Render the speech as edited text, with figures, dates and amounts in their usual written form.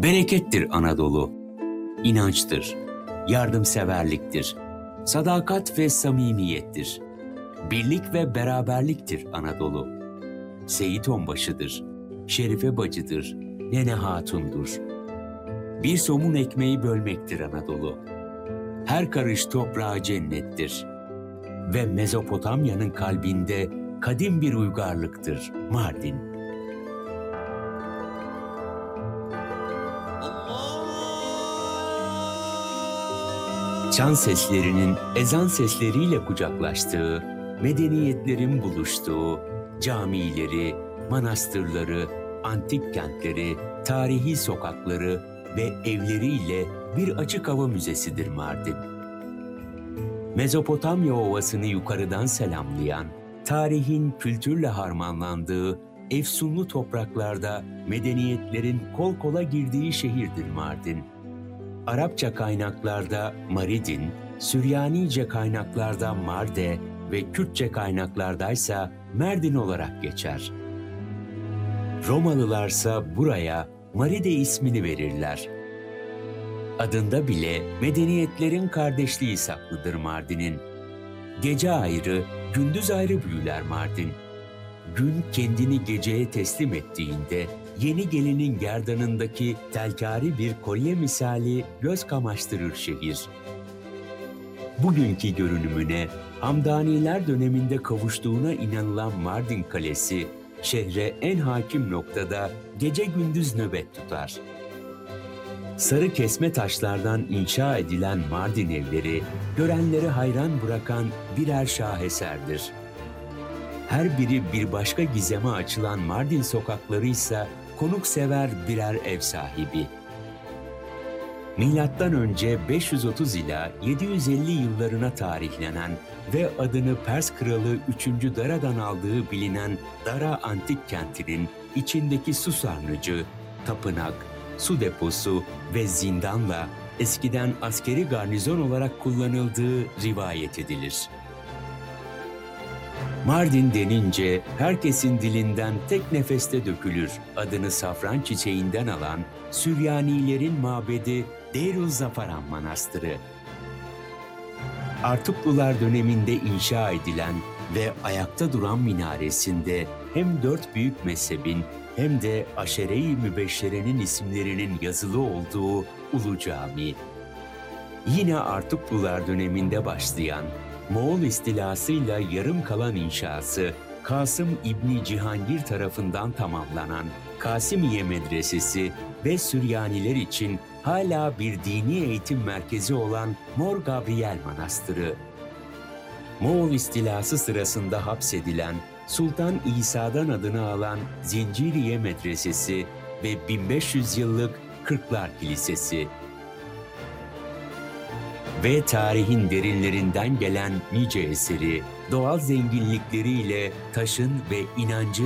Berekettir Anadolu, inançtır, yardımseverliktir, sadakat ve samimiyettir. Birlik ve beraberliktir Anadolu. Seyit Onbaşı'dır, Şerife Bacı'dır, Nene Hatun'dur. Bir somun ekmeği bölmektir Anadolu. Her karış toprağı cennettir. Ve Mezopotamya'nın kalbinde kadim bir uygarlıktır Mardin. Çan seslerinin ezan sesleriyle kucaklaştığı, medeniyetlerin buluştuğu, camileri, manastırları, antik kentleri, tarihi sokakları ve evleriyle bir açık hava müzesidir Mardin. Mezopotamya Ovası'nı yukarıdan selamlayan, tarihin kültürle harmanlandığı, efsunlu topraklarda medeniyetlerin kol kola girdiği şehirdir Mardin. Arapça kaynaklarda Maridin, Süryanice kaynaklarda Marde ve Kürtçe kaynaklardaysa Merdin olarak geçer. Romalılarsa buraya Maride ismini verirler. Adında bile medeniyetlerin kardeşliği saklıdır Mardin'in. Gece ayrı, gündüz ayrı büyüler Mardin. Gün kendini geceye teslim ettiğinde yeni gelinin gerdanındaki telkari bir kolye misali göz kamaştırır şehir. Bugünkü görünümüne Hamdaniler döneminde kavuştuğuna inanılan Mardin Kalesi, şehre en hakim noktada gece gündüz nöbet tutar. Sarı kesme taşlardan inşa edilen Mardin evleri, görenleri hayran bırakan birer şaheserdir. Her biri bir başka gizeme açılan Mardin sokakları ise konuksever birer ev sahibi. Milattan önce 530 ila 750 yıllarına tarihlenen ve adını Pers kralı 3. Dara'dan aldığı bilinen Dara antik kentinin içindeki su sarnıcı, tapınak, su deposu ve zindanla eskiden askeri garnizon olarak kullanıldığı rivayet edilir. Mardin denince herkesin dilinden tek nefeste dökülür adını safran çiçeğinden alan Süryanilerin mabedi Deirüzzafaran Manastırı. Artuklular döneminde inşa edilen ve ayakta duran minaresinde hem 4 büyük mezhebin hem de Aşere-i Mübeşşere'nin isimlerinin yazılı olduğu Ulu Cami. Yine Artuklular döneminde başlayan Moğol istilasıyla yarım kalan inşası, Kasım İbni Cihangir tarafından tamamlanan Kasimiye Medresesi ve Süryaniler için hala bir dini eğitim merkezi olan Mor Gabriel Manastırı. Moğol istilası sırasında hapsedilen Sultan İsa'dan adını alan Zinciriye Medresesi ve 1500 yıllık Kırklar Kilisesi. Ve tarihin derinlerinden gelen nice eseri, doğal zenginlikleriyle taşın ve inancın